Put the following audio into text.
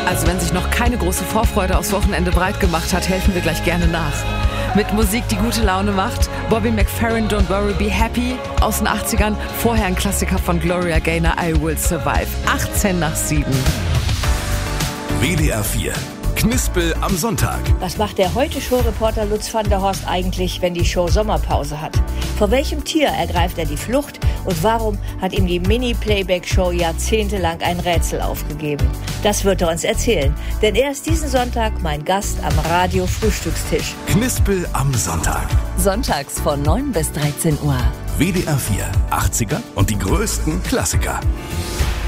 Also wenn sich noch keine große Vorfreude aufs Wochenende breit gemacht hat, helfen wir gleich gerne nach. Mit Musik, die gute Laune macht. Bobby McFerrin, Don't Worry, Be Happy aus den 80ern. Vorher ein Klassiker von Gloria Gaynor, I Will Survive. 7:18. WDR 4. Knispel am Sonntag. Was macht der Heute-Show-Reporter Lutz van der Horst eigentlich, wenn die Show Sommerpause hat? Vor welchem Tier ergreift er die Flucht? Und warum hat ihm die Mini-Playback-Show jahrzehntelang ein Rätsel aufgegeben? Das wird er uns erzählen, denn er ist diesen Sonntag mein Gast am Radio-Frühstückstisch. Knispel am Sonntag. Sonntags von 9 bis 13 Uhr. WDR 4. 80er und die größten Klassiker.